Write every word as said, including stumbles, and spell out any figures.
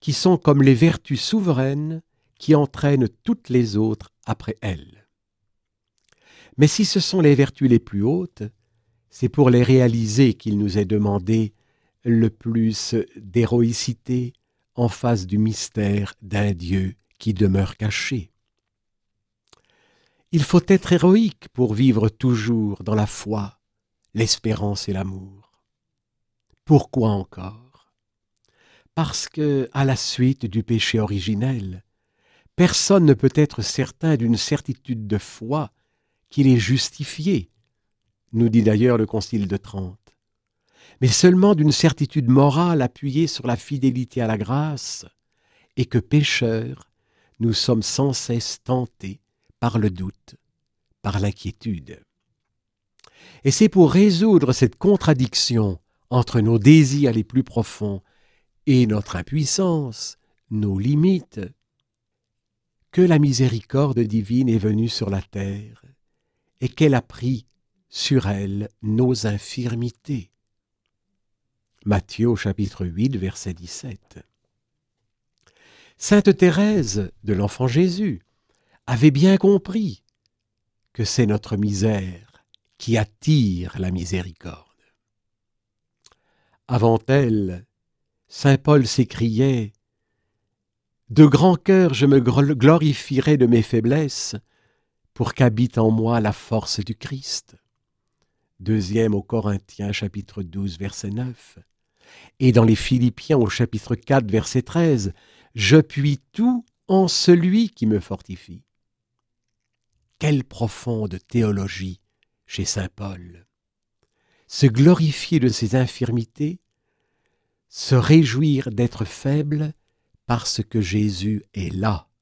qui sont comme les vertus souveraines qui entraînent toutes les autres après elles. Mais si ce sont les vertus les plus hautes, c'est pour les réaliser qu'il nous est demandé le plus d'héroïcité en face du mystère d'un Dieu qui demeure caché. Il faut être héroïque pour vivre toujours dans la foi, l'espérance et l'amour. Pourquoi encore ? Parce que, à la suite du péché originel, personne ne peut être certain d'une certitude de foi qu'il est justifié, nous dit d'ailleurs le Concile de Trente, mais seulement d'une certitude morale appuyée sur la fidélité à la grâce, et que pécheurs, nous sommes sans cesse tentés par le doute, par l'inquiétude. Et c'est pour résoudre cette contradiction entre nos désirs les plus profonds et notre impuissance, nos limites, que la miséricorde divine est venue sur la terre et qu'elle a pris sur elle nos infirmités. Matthieu au chapitre huit, verset dix-sept. Sainte Thérèse de l'Enfant Jésus avait bien compris que c'est notre misère qui attire la miséricorde. Avant elle, saint Paul s'écriait « De grand cœur je me glorifierai de mes faiblesses pour qu'habite en moi la force du Christ. » Deuxième aux Corinthiens, chapitre douze, verset neuf. Et dans les Philippiens, au chapitre quatre, verset treize, « Je puis tout en celui qui me fortifie. » Quelle profonde théologie chez saint Paul! Se glorifier de ses infirmités, se réjouir d'être faible parce que Jésus est là.